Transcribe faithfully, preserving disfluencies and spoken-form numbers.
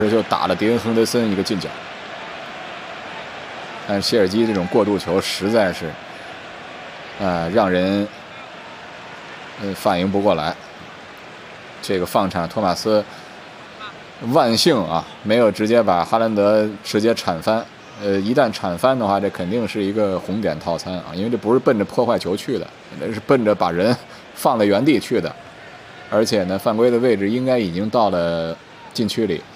这就打了迪恩亨德森一个近角。但是谢尔基这种过渡球实在是，呃，让人呃反应不过来。这个放铲托马斯万幸啊，没有直接把哈兰德直接铲翻。呃，一旦铲翻的话，这肯定是一个红点套餐啊，因为这不是奔着破坏球去的，那是奔着把人放在原地去的。而且呢，犯规的位置应该已经到了禁区里。